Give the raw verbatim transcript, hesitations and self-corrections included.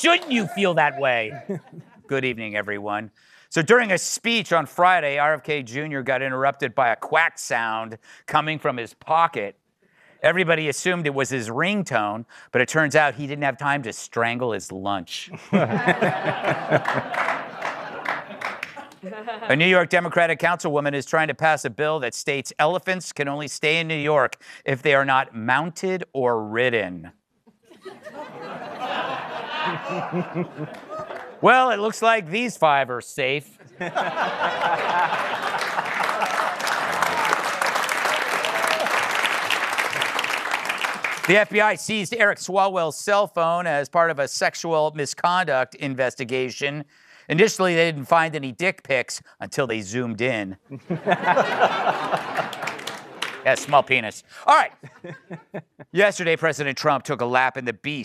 shouldn't you feel that way? Good evening, everyone. So during a speech on Friday, R F K Junior got interrupted by a quack sound coming from his pocket. Everybody assumed it was his ringtone, but it turns out he didn't have time to strangle his lunch. A New York Democratic councilwoman is trying to pass a bill that states elephants can only stay in New York if they are not mounted or ridden. Well, it looks like these five are safe. The F B I seized Eric Swalwell's cell phone as part of a sexual misconduct investigation. Initially, they didn't find any dick pics until they zoomed in. Yeah, small penis. All right. Yesterday, President Trump took a lap in the beast.